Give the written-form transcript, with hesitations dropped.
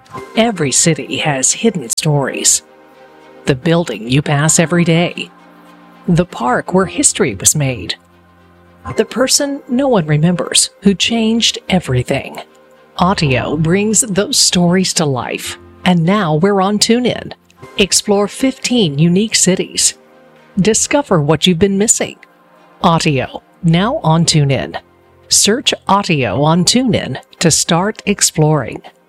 Every city has hidden stories. The building you pass every day. The park where history was made. The person no one remembers who changed everything. Audio brings those stories to life. And now we're on TuneIn. Explore 15 unique cities. Discover what you've been missing. Audio, now on TuneIn. Search Audio on TuneIn to start exploring.